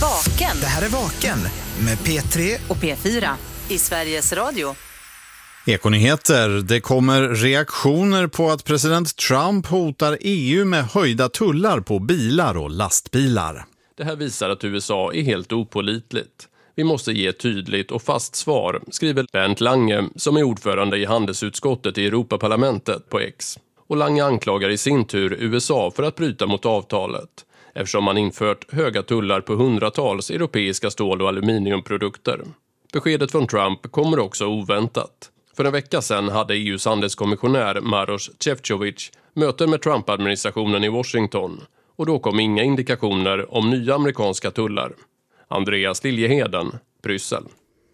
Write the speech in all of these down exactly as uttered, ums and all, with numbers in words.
Vaken. Det här är Vaken med P tre och P fyra i Sveriges Radio. Ekonyheter. Det kommer reaktioner på att president Trump hotar E U med höjda tullar på bilar och lastbilar. Det här visar att U S A är helt opålitligt. Vi måste ge ett tydligt och fast svar, skriver Bernd Lange som är ordförande i handelsutskottet i Europaparlamentet på X. Och Lange anklagar i sin tur U S A för att bryta mot avtalet, eftersom man infört höga tullar på hundratals europeiska stål- och aluminiumprodukter. Beskedet från Trump kommer också oväntat. För en vecka sedan hade E U:s handelskommissionär Maroš Šefčovič möten med Trump-administrationen i Washington, och då kom inga indikationer om nya amerikanska tullar. Andreas Liljeheden, Bryssel.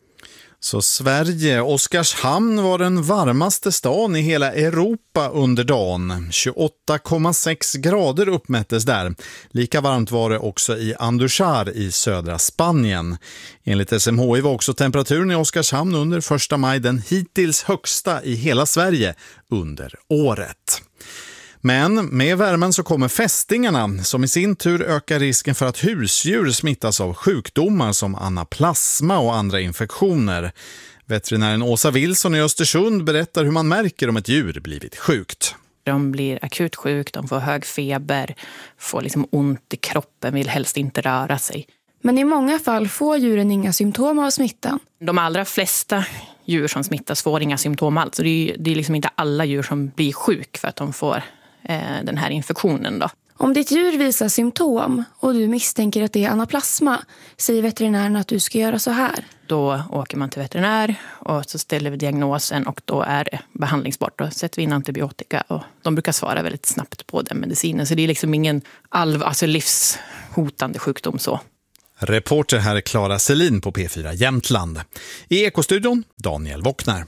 Så Sverige, Oskarshamn var den varmaste stan i hela Europa under dagen. tjugoåtta komma sex grader uppmättes där. Lika varmt var det också i Andujar i södra Spanien. Enligt S M H I var också temperaturen i Oskarshamn under första maj den hittills högsta i hela Sverige under året. Men med värmen så kommer fästingarna som i sin tur ökar risken för att husdjur smittas av sjukdomar som anaplasma och andra infektioner. Veterinären Åsa Wilson i Östersund berättar hur man märker om ett djur blivit sjukt. De blir akut sjuk, de får hög feber, får liksom ont i kroppen, vill helst inte röra sig. Men i många fall får djuren inga symptom av smittan. De allra flesta djur som smittas får inga symptom alls. Så det är, det är liksom inte alla djur som blir sjuk för att de får eh, den här infektionen då. Om ditt djur visar symptom och du misstänker att det är anaplasma, säger veterinären att du ska göra så här. Då åker man till veterinär och så ställer vi diagnosen och då är det behandlingsbart. Då sätter vi in antibiotika och de brukar svara väldigt snabbt på den medicinen. Så det är liksom ingen alv, alltså livshotande sjukdom så. Reporter här är Clara Selin på P fyra Jämtland. I Ekostudion, Daniel Wockner.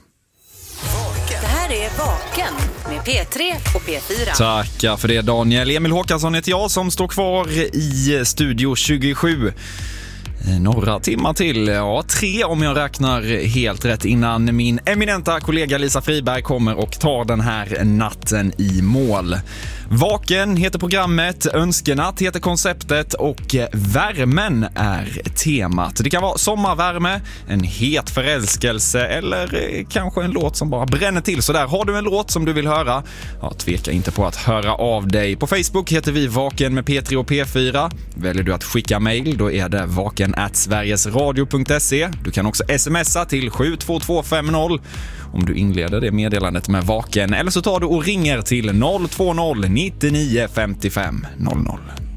Det här är Vaken med P tre och P fyra. Tackar för det, Daniel. Emil Håkansson heter jag som står kvar i Studio tjugosju. Några timmar till, ja tre om jag räknar helt rätt, innan min eminenta kollega Lisa Friberg kommer och tar den här natten i mål. Vaken heter programmet, önskenatt heter konceptet och värmen är temat. Det kan vara sommarvärme, en het förälskelse eller kanske en låt som bara bränner till. Så där har du en låt som du vill höra, ja, tveka inte på att höra av dig. På Facebook heter vi Vaken med P tre och P fyra. Väljer du att skicka mejl, då är det vaken at sverigesradio punkt se. Du kan också smsa till sju två två fem noll om du inleder det meddelandet med Vaken, eller så tar du och ringer till noll två noll nio nio fem fem noll noll.